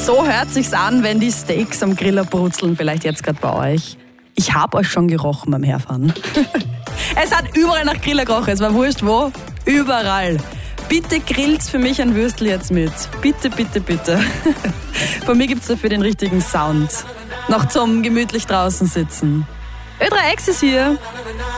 So hört sich's an, wenn die Steaks am Griller brutzeln, vielleicht jetzt gerade bei euch. Ich habe euch schon gerochen beim Herfahren. Es hat überall nach Griller gerochen, es war wurscht wo, überall. Bitte grillt's für mich ein Würstel jetzt mit. Bitte, bitte, bitte. Von mir gibt's dafür den richtigen Sound. Noch zum gemütlich draußen sitzen. Ö3X ist hier.